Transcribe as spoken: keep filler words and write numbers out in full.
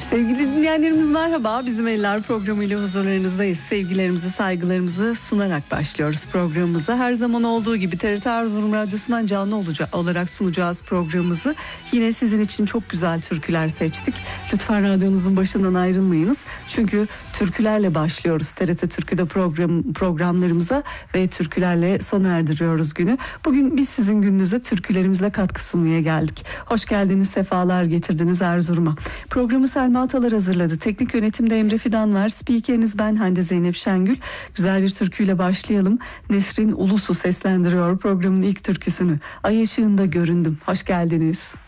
Sevgili dinleyenlerimiz merhaba. Bizim Eller programıyla huzurlarınızdayız. Sevgilerimizi, saygılarımızı sunarak başlıyoruz programımıza. Her zaman olduğu gibi T R T Erzurum Radyosu'ndan canlı olacak, olarak sunacağız programımızı. Yine sizin için çok güzel türküler seçtik. Lütfen radyonuzun başından ayrılmayınız. Çünkü türkülerle başlıyoruz T R T Türkü'de program, programlarımıza ve türkülerle sona erdiriyoruz günü. Bugün biz sizin gününüze türkülerimizle katkı sunmaya geldik. Hoş geldiniz, sefalar getirdiniz Erzurum'a. Programı Selma Atalar hazırladı. Teknik yönetimde Emre Fidan var. Spikeriniz ben Hande Zeynep Şengül. Güzel bir türküyle başlayalım. Nesrin Ulusu seslendiriyor programın ilk türküsünü. Ay ışığında göründüm. Hoş geldiniz.